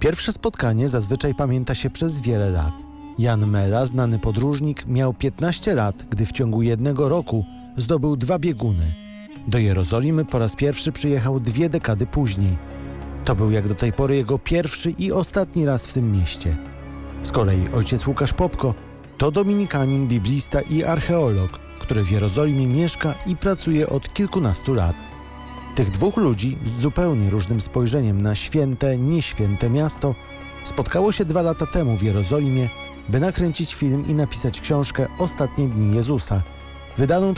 pierwsze spotkanie zazwyczaj pamięta się przez wiele lat. Jan Mera, znany podróżnik, miał 15 lat, gdy w ciągu jednego roku zdobył 2 bieguny. Do Jerozolimy po raz pierwszy przyjechał 2 dekady później. To był jak do tej pory jego pierwszy i ostatni raz w tym mieście. Z kolei ojciec Łukasz Popko to dominikanin, biblista i archeolog, który w Jerozolimie mieszka i pracuje od kilkunastu lat. Tych 2 ludzi z zupełnie różnym spojrzeniem na święte, nieświęte miasto spotkało się 2 lata temu w Jerozolimie, by nakręcić film i napisać książkę Ostatnie dni Jezusa, wydaną